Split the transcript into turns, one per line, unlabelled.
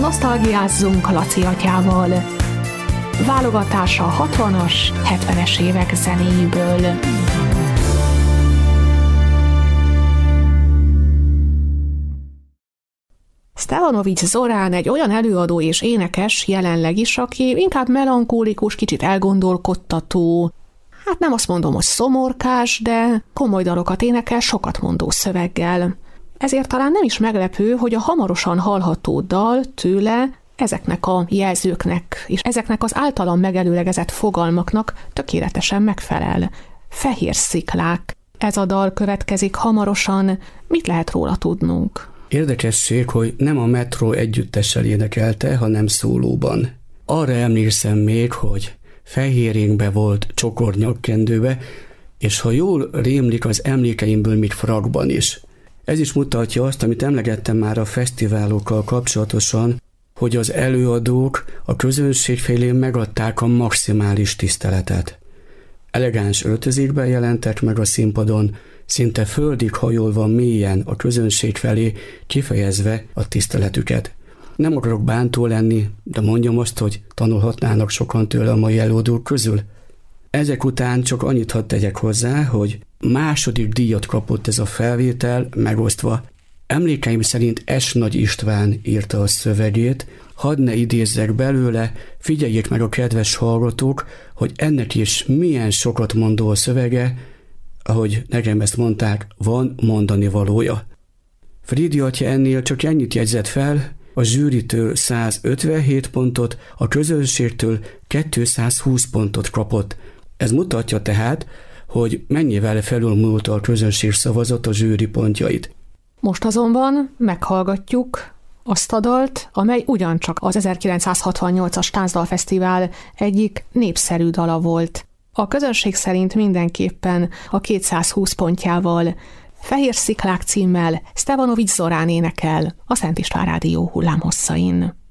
Nosztalgiázzunk Laci atyával. Válogatása a 60-as, 70-es évek zenéiből. Stevanovics Zorán egy olyan előadó és énekes jelenleg is, aki inkább melankólikus, kicsit elgondolkodtató, hát nem azt mondom, hogy szomorkás, de komoly dalokat énekel sokat mondó szöveggel. Ezért talán nem is meglepő, hogy a hamarosan hallható dal tőle ezeknek a jelzőknek és ezeknek az általam megelőlegezett fogalmaknak tökéletesen megfelel. Fehér sziklák. Ez a dal következik hamarosan. Mit lehet róla tudnunk?
Érdekesség, hogy nem a Metro együttessel énekelte, hanem szólóban. Arra emlékszem még, hogy fehérénkbe volt csokornyakkendőbe, és ha jól rémlik az emlékeimből, még frakban is. Ez is mutatja azt, amit emlegettem már a fesztiválokkal kapcsolatosan, hogy az előadók a közönség felé megadták a maximális tiszteletet. Elegáns öltözékben jelentek meg a színpadon, szinte földig hajolva mélyen a közönség felé, kifejezve a tiszteletüket. Nem akarok bántó lenni, de mondjam azt, hogy tanulhatnának sokan tőle a mai előadók közül. Ezek után csak annyit hadd tegyek hozzá, hogy második díjat kapott ez a felvétel, megosztva. Emlékeim szerint S. Nagy István írta a szövegét, hadd ne idézzek belőle, figyeljék meg a kedves hallgatók, hogy ennek is milyen sokat mondó a szövege, ahogy nekem ezt mondták, van mondani valója. Fridi atya ennél csak ennyit jegyzett fel, a zsűritől 157 pontot, a közönségtől 220 pontot kapott. Ez mutatja tehát, hogy mennyivel felülmúlta a közönség szavazat a zsűri pontjait.
Most azonban meghallgatjuk azt a dalt, amely ugyancsak az 1968-as Táncdalfesztivál egyik népszerű dala volt. A közönség szerint mindenképpen a 220 pontjával. Fehér sziklák címmel Stevanovics Zorán énekel a Szent István Rádió hullámhosszain.